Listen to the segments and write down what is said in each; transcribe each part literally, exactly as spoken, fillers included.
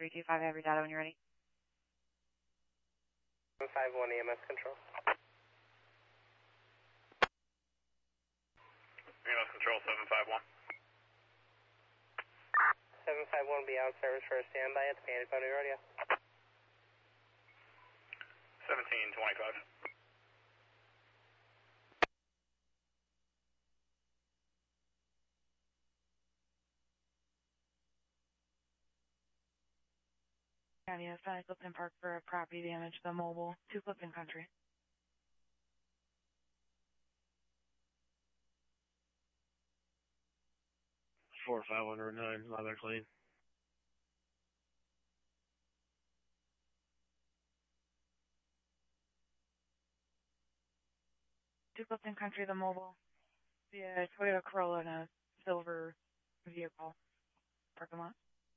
three two five, have your data when you're ready. seven five one E M S control. E M S control, seven five one. seven five one, be out service for a standby at the Painted Pony Rodeo. seventeen twenty-five. County of five Clifton Park for property damage to the mobile to Clifton Country. four five one nine, Leather Clean. To Clifton Country, the mobile, via Toyota Corolla and a silver vehicle. Parking lot.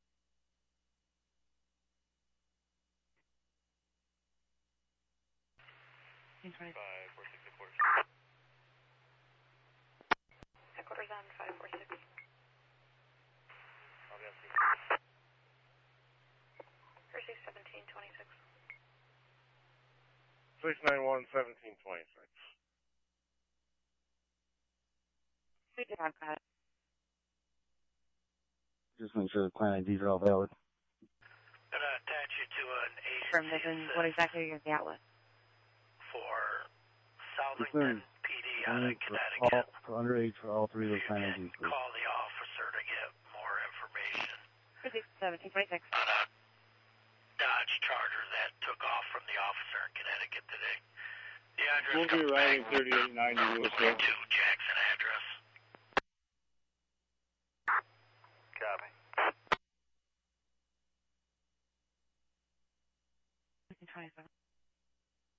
five four six headquarters. Headquarters on five four six. I'll be on C. Jersey seventeen twenty-six. six nine one, seventeen twenty-six. We did on that. Just make sure the client I Ds are all valid. Gonna attach you to an agency From this and what exactly is the outlet? for Concern. Southington P D out of For, Connecticut. all, for underage for all three of those You client I can Ds, please. call the officer to get more information Jersey seventeen twenty-six. on a Dodge Charger that took off from the officer in Connecticut today. The address We'll be comes arriving back thirty-eight ninety Louisville. to Jackson address. Copy. twenty-seven.